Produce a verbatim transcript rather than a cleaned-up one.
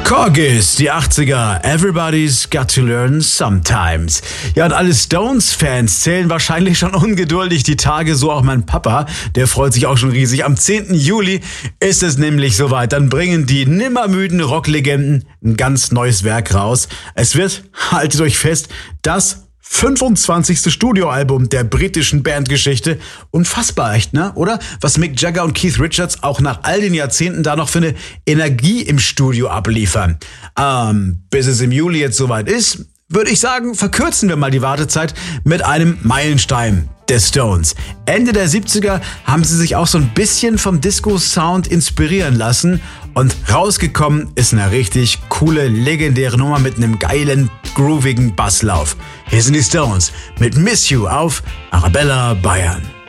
Corgis, die achtziger, Everybody's got to learn sometimes. Ja, und alle Stones-Fans zählen wahrscheinlich schon ungeduldig die Tage, so auch mein Papa. Der freut sich auch schon riesig. Am zehnten Juli ist es nämlich soweit. Dann bringen die nimmermüden Rocklegenden ein ganz neues Werk raus. Es wird, haltet euch fest, das fünfundzwanzigste Studioalbum der britischen Bandgeschichte. Unfassbar echt, ne? Oder? Was Mick Jagger und Keith Richards auch nach all den Jahrzehnten da noch für eine Energie im Studio abliefern. Ähm, bis es im Juli jetzt soweit ist, würde ich sagen, verkürzen wir mal die Wartezeit mit einem Meilenstein der Stones. Ende der siebziger haben sie sich auch so ein bisschen vom Disco-Sound inspirieren lassen und rausgekommen ist eine richtig coole, legendäre Nummer mit einem geilen, groovigen Basslauf. Hier sind die Stones mit Miss You auf Arabella Bayern.